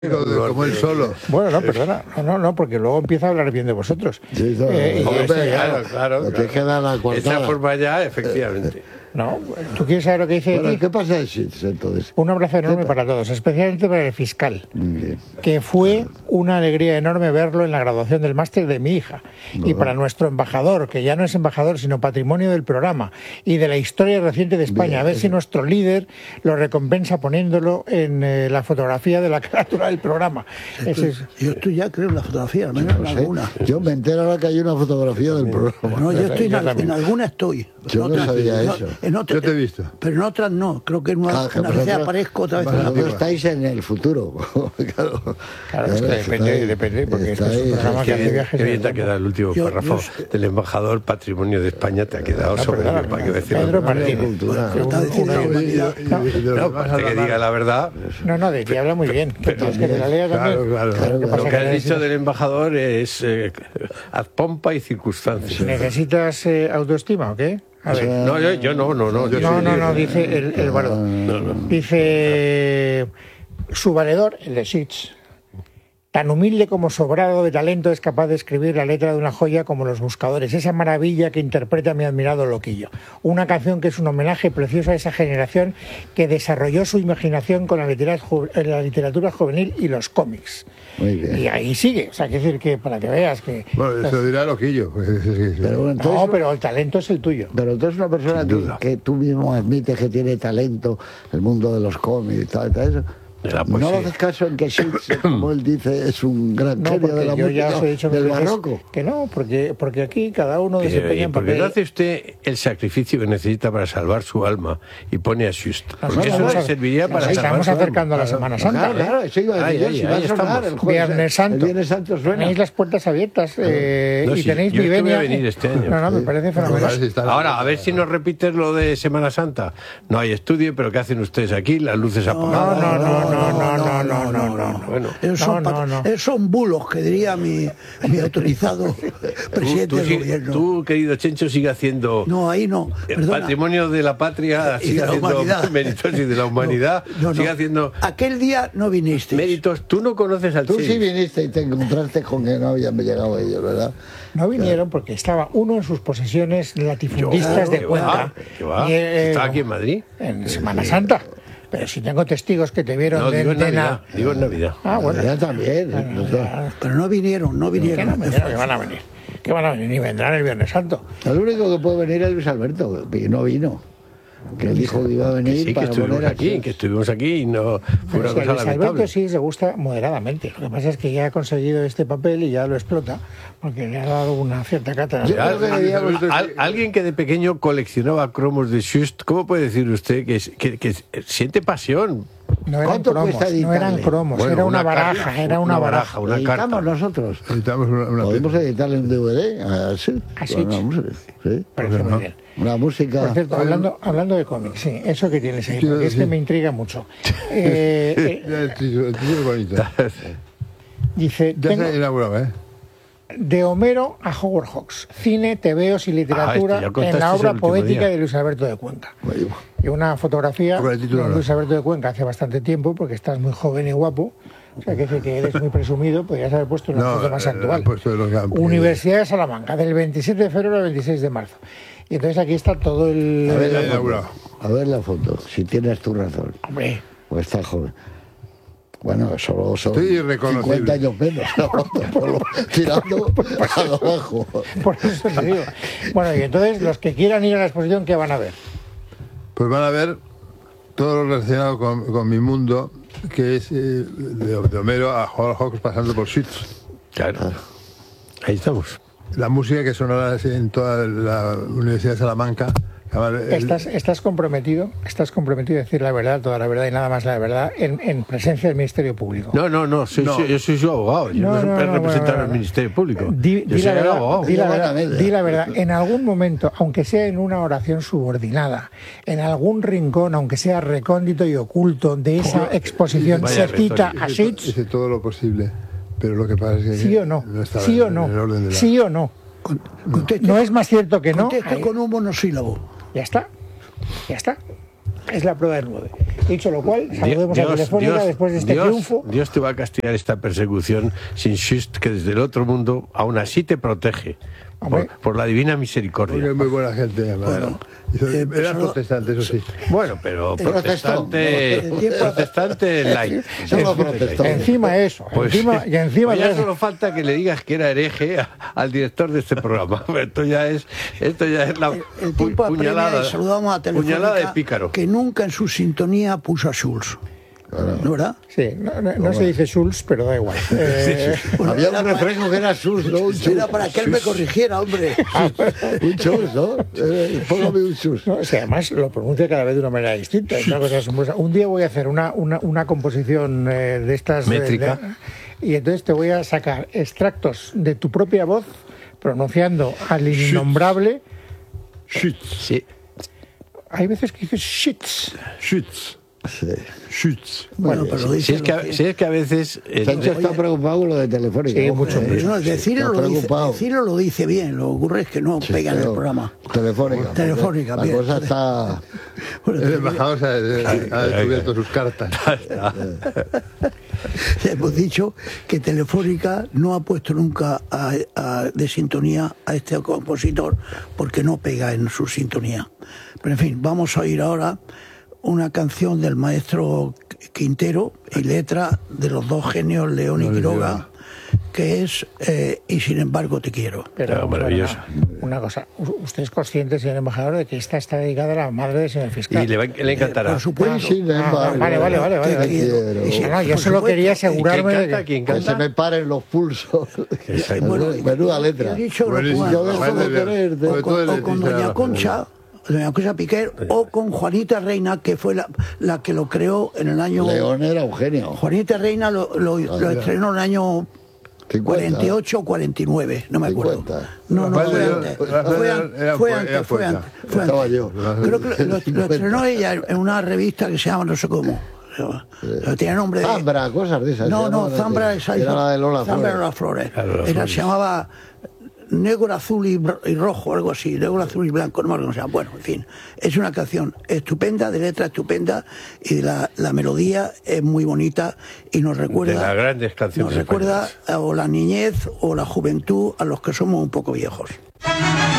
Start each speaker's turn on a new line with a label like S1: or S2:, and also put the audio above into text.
S1: Como él solo.
S2: Bueno, no, perdona. No, porque luego empieza a hablar bien de vosotros.
S3: Sí,
S1: Claro.
S3: Te queda la
S1: Esa
S3: coartada.
S1: forma ya, efectivamente.
S2: No, ¿tú quieres saber lo que dice
S3: Bueno,
S2: aquí?
S3: ¿qué pasa entonces?
S2: Un abrazo enorme para todos, especialmente para el fiscal,
S3: Muy bien.
S2: que fue una alegría enorme verlo en la graduación del máster de mi hija. Y para nuestro embajador, que ya no es embajador, sino patrimonio del programa y de la historia reciente de España.
S3: Bien,
S2: A ver si nuestro líder lo recompensa poniéndolo en la fotografía de la carátula del programa.
S4: Yo estoy ya, creo, en la fotografía, al menos en alguna.
S3: Yo me entero ahora que hay una fotografía del programa.
S4: No, yo estoy
S2: Yo también.
S4: en alguna estoy.
S3: Yo no sabía eso.
S4: En otras,
S1: Yo te he visto.
S4: Pero en otras no. Creo que en una vez aparezco, otra vez en la
S3: Vosotros
S4: otra.
S3: estáis en el futuro.
S2: Claro, es que depende, porque este es un programa que hace viajes.
S1: Qué bien
S2: en
S1: te ha
S2: el
S1: quedado el último
S4: Yo-
S1: párrafo
S4: yo-
S1: del embajador patrimonio de España, te ha quedado soberbio, para que decirlo.
S2: Pedro Martínez.
S3: cultura.
S4: Está diciendo la humanidad.
S1: No, basta que diga la verdad.
S2: No, de ti habla muy bien. ¿Qué quieres que te la lea también?
S1: Claro.
S2: ¿Qué pasa,
S1: Lo que
S2: que
S1: has dicho
S2: necesitas-
S1: del embajador es ad pompa y circunstancia.
S2: ¿Necesitas autoestima o qué? A ver.
S1: No, yo no. Yo
S2: No, dice el Bardo. Dice su valedor, el de Sitch. Tan humilde como sobrado de talento es capaz de escribir la letra de una joya como Los Buscadores, esa maravilla que interpreta mi admirado Loquillo. Una canción que es un homenaje precioso a esa generación que desarrolló su imaginación con la literatura juvenil y los cómics.
S3: Muy bien.
S2: Y ahí sigue, o sea, quiere decir que para que veas que...
S1: Bueno, eso dirá Loquillo.
S3: Pero, bueno, entonces,
S2: No, pero el talento es el tuyo.
S3: pero entonces una persona que tú mismo admites que tiene talento, el mundo de los cómics y tal eso,
S1: De la
S3: no le
S1: poesía.
S3: haces caso en que Sitz, como él dice, es un gran
S2: No,
S3: genio de
S2: porque
S3: la
S2: yo ya os he
S3: música
S2: dicho
S3: del
S2: mil veces
S3: barroco.
S2: que no, porque aquí cada uno desempeña un
S1: ¿Por qué
S2: papel.
S1: no hace usted el sacrificio que necesita para salvar su alma y pone a Schust? Porque eso le serviría para
S2: nos
S1: salvar
S2: estamos
S1: su alma.
S2: acercando a la Semana Santa.
S3: Claro, eso iba a decir yo, si va a sonar el jueves,
S2: Viernes Santo.
S3: el Viernes Santo suena.
S2: Tenéis las puertas abiertas
S1: No,
S2: y
S1: sí,
S2: tenéis
S1: yo
S2: mi
S1: es que voy a
S2: venia.
S1: venir este año.
S2: No, me parece fenomenal.
S1: Ahora, a ver si nos repites lo de Semana Santa. No hay estudio, pero ¿qué hacen ustedes aquí? Las luces apagadas.
S2: No.
S1: Bueno,
S4: Esos son bulos, que diría mi autorizado presidente del gobierno.
S1: tú, querido Chencho, sigue haciendo
S4: No, ahí no.
S1: el
S4: Perdona.
S1: patrimonio de la patria,
S4: Y
S1: sigue
S4: de la
S1: haciendo
S4: humanidad.
S1: méritos y de la humanidad,
S4: No.
S1: sigue haciendo
S4: Aquel día no viniste.
S1: méritos. Tú no conoces al
S3: Tú
S1: Che.
S3: sí viniste y te encontraste con que no habían llegado ellos, ¿verdad?
S2: No vinieron porque estaba uno en sus posesiones latifundistas de Cuenca.
S1: ¿Qué va?
S2: Y,
S1: ¿Está aquí en Madrid?
S2: En Semana Santa. Pero si tengo testigos que te vieron
S1: No,
S2: de
S1: digo en
S2: antena.
S1: Navidad. Digo en Navidad.
S2: Ah, bueno.
S3: Ya también.
S4: Pero no vinieron.
S2: Que van a venir. Que van a venir, ni vendrán el Viernes Santo.
S3: El único que puede venir es Luis Alberto, que no vino. Que dijo que iba a venir
S1: Sí, que
S3: para
S1: estuvimos
S3: poner
S1: aquí y no fue
S2: Pero
S1: una
S2: es que a
S1: cosa
S2: Luis
S1: lamentable.
S2: Alberto sí se gusta moderadamente. Lo que pasa es que ya ha conseguido este papel y ya lo explota, porque le ha dado una cierta cátedra.
S1: Alguien que de pequeño coleccionaba cromos de Schust, ¿cómo puede decir usted que siente pasión?
S2: No eran
S3: ¿Cuánto
S2: cromos,
S3: cuesta
S2: no eran
S3: editarle?
S2: cromos,
S1: Bueno,
S2: era una
S1: una carta,
S2: baraja, era una baraja.
S1: una
S3: editamos
S1: carta.
S3: nosotros.
S1: Editamos una
S3: Podemos editarle un DVD así.
S2: Así.
S3: Sí.
S2: Parece muy bien.
S3: Una música.
S2: Por cierto, hablando de cómics, sí, eso que tienes ahí, porque es que me intriga mucho.
S1: El título es bonito.
S2: Dice,
S1: Ya
S2: tengo
S1: se ha inaugurado, ¿eh?
S2: de Homero a Howard Hawks, cine, tebeos y literatura
S1: ya
S2: en
S1: contaste
S2: la
S1: el
S2: obra
S1: último
S2: poética
S1: día.
S2: de Luis Alberto de Cuenca. Y una fotografía
S1: Con el título
S2: de
S1: no.
S2: Luis Alberto de Cuenca hace bastante tiempo, porque estás muy joven y guapo. O sea, que dice que eres muy presumido, podrías haber puesto una foto más actual. Universidad de Salamanca, del 27 de febrero al 26 de marzo. Y entonces aquí está todo el...
S3: A ver la foto, si tienes tu razón.
S2: Hombre,
S3: O está joven. Bueno, solo son
S1: Estoy irreconocible.
S3: 50 años menos, tirando a lo bajo.
S2: por eso te digo. Bueno, y entonces los que quieran ir a la exposición, ¿qué van a ver?
S1: Pues van a ver todo lo relacionado con mi mundo, que es de Homero a Howard Hawks pasando por Schütz. Claro. Ahí estamos. La música que sonará en toda la Universidad de Salamanca.
S2: ¿Estás comprometido a decir la verdad, toda la verdad y nada más la verdad en presencia del Ministerio Público?
S1: No, yo soy su abogado. Yo no representar al Ministerio Público.
S2: Di
S1: Yo soy
S2: la
S1: el
S2: verdad,
S1: abogado.
S2: di la verdad. En algún momento, aunque sea en una oración subordinada, en algún rincón, aunque sea recóndito y oculto de esa exposición,
S1: Vaya
S2: se cita
S1: retórica.
S2: a Sitch,
S1: Hice todo lo posible, pero lo que pasa es que
S2: sí o no,
S1: estaba
S2: sí o
S1: en
S2: no,
S1: el orden de la...
S2: sí o no. No es más cierto que no.
S4: Contesta
S2: Ahí.
S4: con un monosílabo.
S2: Ya está. Es la prueba del 9. Dicho lo cual, saludemos a Telefónica después de este triunfo.
S5: Dios te va a castigar esta persecución sin Schütz, que desde el otro mundo aún así te protege. Por la divina misericordia.
S1: Porque es muy buena gente.
S3: Bueno,
S1: era protestante, eso sí.
S5: Bueno, pero protestante light.
S3: Solo protestó.
S2: Encima eso.
S5: Pues,
S2: encima
S5: ya solo falta que le digas que era hereje al director de este programa. Esto ya es la
S4: el tiempo
S5: puñalada.
S4: Saludamos a Telefónica,
S5: puñalada de pícaro.
S4: que nunca en su sintonía puso a Schulz. ¿No, verdad?
S2: Sí, no se dice Schulz, pero da igual.
S3: Bueno, había un refresco que era Schulz, ¿no? Un
S4: Era para que él me corrigiera, hombre.
S3: un Schulz, ¿no? Póngame un Schulz.
S2: No, o sea, además lo pronuncia cada vez de una manera distinta. Es una cosa asombrosa. Un día voy a hacer una composición de estas...
S5: métrica.
S2: Y entonces te voy a sacar extractos de tu propia voz pronunciando al innombrable...
S1: Schütz.
S5: Sí.
S2: Hay veces que dices Schütz.
S1: Schütz.
S3: Sí.
S1: Schütz.
S4: Bueno, pero lo
S5: Si
S4: dice.
S5: es que a veces...
S3: Sánchez está preocupado con lo de Telefónica.
S2: Sí, mucho.
S4: No, decirlo lo dice bien, lo que ocurre es que no pega en el programa.
S3: Telefónica.
S4: Telefónica,
S3: La
S4: bien.
S3: cosa está...
S1: El embajador ha descubierto sus cartas.
S4: Hemos dicho que Telefónica no ha puesto nunca de sintonía a este compositor porque no pega en su sintonía. Pero en fin, vamos a oír ahora una canción del maestro Quintero y letra de los dos genios León y Quiroga, que es Y sin embargo te quiero.
S2: Pero
S5: maravilloso.
S2: Una cosa, usted es consciente, señor embajador, de que esta está dedicada a la madre del señor fiscal.
S5: Y le encantará.
S4: Por supuesto.
S3: Sin embargo,
S2: vale.
S3: te quiero.
S2: Y si no, yo solo quería asegurarme de que...
S5: ¿Quién
S3: Que
S5: canta?
S3: se me paren los pulsos. Menuda letra.
S4: He dicho
S1: Buenísimo.
S3: Yo dejo de quererte.
S4: o con Doña Concha Piquer, o con Juanita Reina, que fue la que lo creó en el año...
S3: León era un genio.
S4: Juanita Reina lo estrenó en el año
S3: 50.
S4: 48 o 49, no me acuerdo.
S3: 50.
S4: No, fue antes.
S3: Estaba yo.
S4: Creo que lo estrenó ella en una revista que se llama no sé cómo. Tenía nombre de...
S3: Zambra, cosas de esas.
S4: No, Zambra
S3: era la de Lola
S4: Flores. Se llamaba Negro, Azul y Rojo, algo así, Negro, Azul y Blanco, no me acuerdo cómo se llama. Bueno, en fin, es una canción estupenda, de letra estupenda, y la melodía es muy bonita y nos recuerda...
S5: De las grandes canciones
S4: Nos recuerda o la niñez o la juventud a los que somos un poco viejos.